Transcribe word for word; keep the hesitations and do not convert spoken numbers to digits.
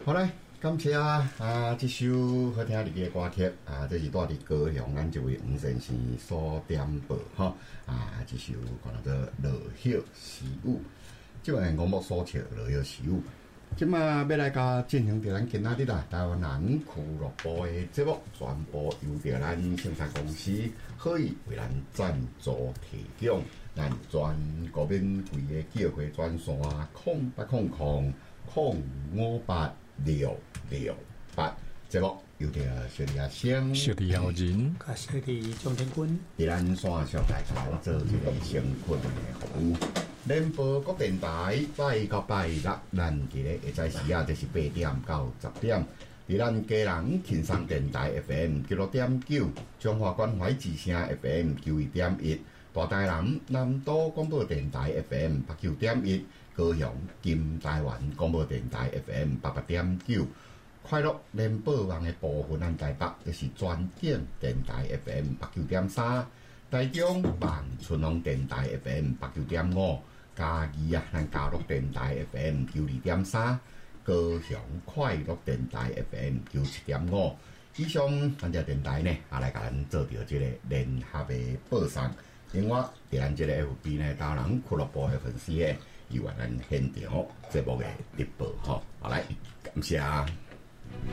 好嘞，感谢啊！啊，这首好听的歌曲啊，这是带伫高雄咱这位黄先生所点播哈啊，这首可能做《落叶习雨》，即个我们所唱《落叶习雨》。即马要来甲进行着咱今仔日啦，台湾南俱乐部的节目，全部由着咱生产公司可以为咱赞助提供。咱全国免费的叫回专线啊，空八空空空五八六六八。节目由着小李阿星、 小李耀仁、 甲小李张天军， 伫咱线上台头做一个成困的服务。联播各电台拜到拜六，咱伫咧下早时啊，就是八点到十点。伫咱家人轻松电台 F M 九六点九，中华关怀之声 F M 九一点一，大台南南都广播电台 F M 八九点一，高雄金台湾广播电台 F M 八八点九。快乐联播网的部分咱台北就是专景电台 F M 八九点三，台中万春龙电台 F M 八九点五，嘉义啊咱嘉乐电台 F M 九二点三，高雄快乐电台 F M 九七点五。以上咱只电台呢，啊来甲咱做着这个联合的播送。另外，伫咱这个 F B 呢，当然俱乐部的粉丝呢，以为咱现场节目的直播吼，好来，感谢啊。